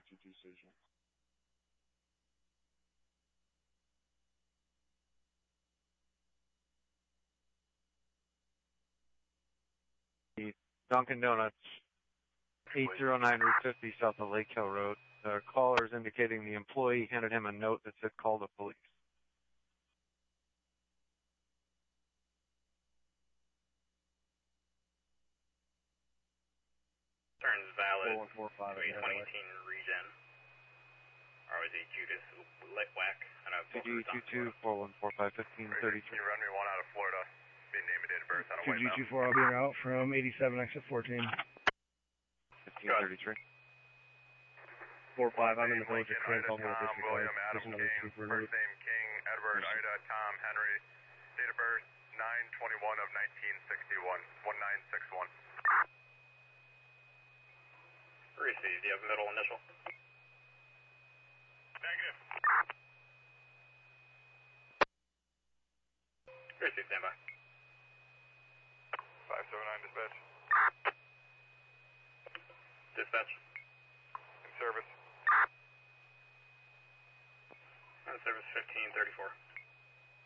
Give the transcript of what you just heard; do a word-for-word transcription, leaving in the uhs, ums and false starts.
fifty-two station. The Dunkin' Donuts, eight oh nine Route fifty south of Lake Hill Road. The caller is indicating the employee handed him a note that said call the police. Turns valid. four one four five twenty eighteen regen. R was a Judas lit whack. I know. P G two two four one four five fifteen thirty three. You run me one out of Florida. Be name and date of birth. I don't two G two four, I'll be en route from eighty-seven exit fourteen. fifteen thirty three. four five, I'm in the village of Crank, I'll hold this William There's Adam another King, trooper. first name King, Edward, Ida, Tom, Henry, date of birth nine twenty-one of nineteen sixty-one, one nine six one. Receive, do you have middle initial? Negative. Receive, standby. five seven nine dispatch. Dispatch. In service. In service fifteen thirty-four.